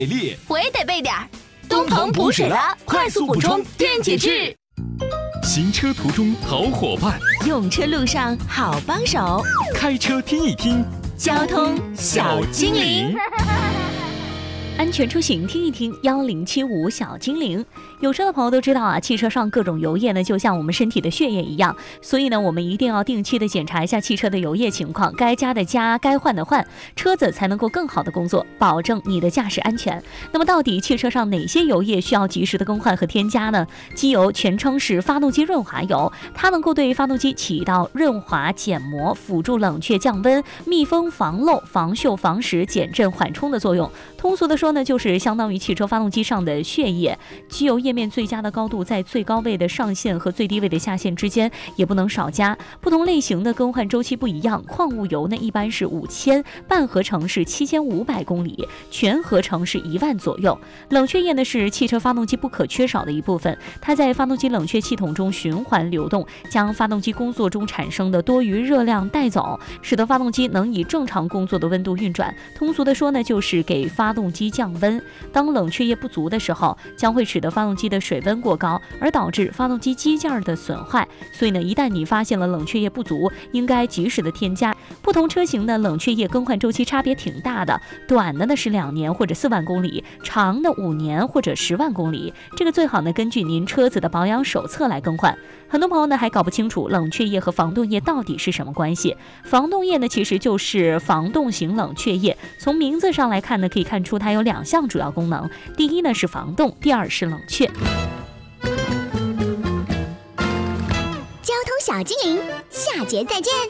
力， 我也得备点儿。东鹏补水了，快速补充电解质。 行车途中好伙伴， 用车路上好帮手， 开车听一听， 交通小精灵。 安全出行听一听1075小精灵。有车的朋友都知道啊，汽车上各种油液呢，就像我们身体的血液一样，所以呢，我们一定要定期的检查一下汽车的油液情况，该加的加，该换的换，车子才能够更好的工作，保证你的驾驶安全。那么到底汽车上哪些油液需要及时的更换和添加呢？机油全称是发动机润滑油，它能够对发动机起到润滑、减磨、辅助冷却、降温、密封、防漏、防锈、防蚀、减震、缓冲的作用。通俗的说呢，就是相当于汽车发动机上的血液。机油液面最佳的高度在最高位的上限和最低位的下限之间，也不能少加。不同类型的更换周期不一样，矿物油呢一般是5000，半合成是7500公里，全合成是1万左右。冷却液呢是汽车发动机不可缺少的一部分，它在发动机冷却系统中循环流动，将发动机工作中产生的多余热量带走，使得发动机能以正常工作的温度运转。通俗的说呢，就是给发动机降温。当冷却液不足的时候，将会使得发动机的水温过高，而导致发动机机件的损坏。所以呢，一旦你发现了冷却液不足，应该及时的添加。不同车型的冷却液更换周期差别挺大的，短的呢是2年或者4万公里，长的5年或者10万公里。这个最好呢根据您车子的保养手册来更换。很多朋友呢还搞不清楚冷却液和防冻液到底是什么关系。防冻液呢其实就是防冻型冷却液，从名字上来看呢，可以看出它有2项主要功能，第一呢是防冻，第二是冷却。 交通小精灵，下节再见。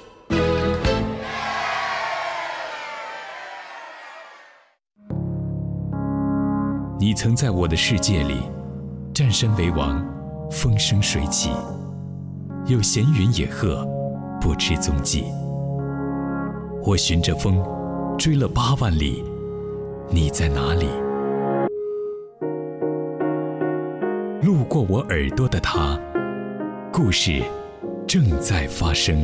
你曾在我的世界里占山为王，风生水起，有闲云野鹤，不知踪迹。我循着风追了8万里，你在哪里？路过我耳朵的他，故事正在发生。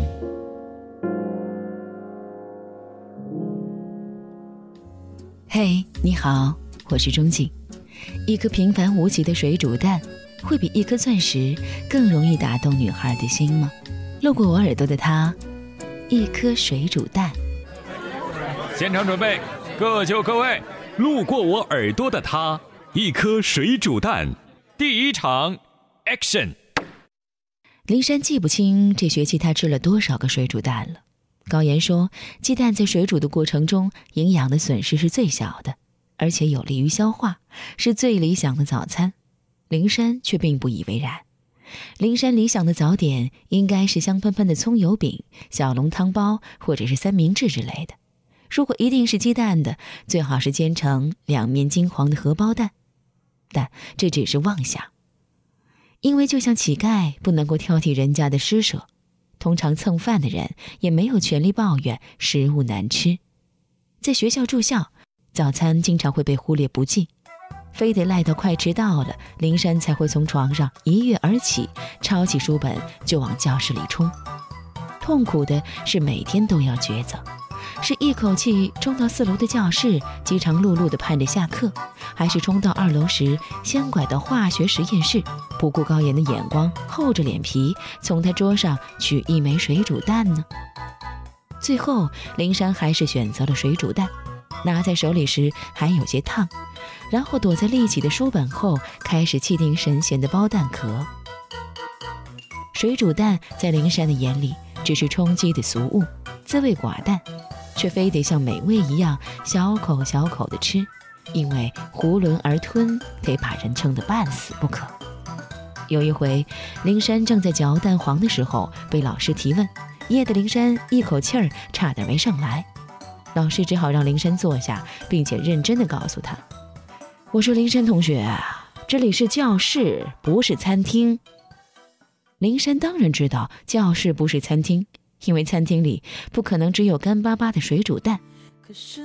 嘿，你好，我是钟静。一颗平凡无奇的水煮蛋，会比一颗钻石更容易打动女孩的心吗？路过我耳朵的他，一颗水煮蛋。 现场准备，各就各位。路过我耳朵的他，一颗水煮蛋。第一场 ，Action。 林珊记不清这学期他吃了多少个水煮蛋了。高言说，鸡蛋在水煮的过程中，营养的损失是最小的，而且有利于消化，是最理想的早餐。林珊却并不以为然。林珊理想的早点应该是香喷喷的葱油饼、小笼汤包或者是三明治之类的。如果一定是鸡蛋的，最好是煎成2面金黄的荷包蛋。但这只是妄想，因为就像乞丐不能够挑剔人家的施舍，通常蹭饭的人也没有权利抱怨食物难吃。在学校住校，早餐经常会被忽略不计，非得赖到快迟到了，林珊才会从床上一跃而起，抄起书本就往教室里冲。痛苦的是每天都要抉择，是一口气冲到4楼的教室，饥肠辘辘地盼着下课，还是冲到2楼时先拐到化学实验室，不顾高言的眼光，厚着脸皮从他桌上取1枚水煮蛋呢？最后林珊还是选择了水煮蛋，拿在手里时还有些烫，然后躲在立起的书本后，开始气定神闲地剥蛋壳。水煮蛋在林珊的眼里只是充饥的俗物，滋味寡淡，却非得像美味一样小口小口地吃，因为囫囵而吞得把人撑得半死不可。有一回，林珊正在嚼蛋黄的时候被老师提问，噎得林珊一口气儿差点没上来。老师只好让林珊坐下，并且认真地告诉她，我说林珊同学，这里是教室，不是餐厅。林珊当然知道教室不是餐厅，因为餐厅里不可能只有干巴巴的水煮蛋。 可是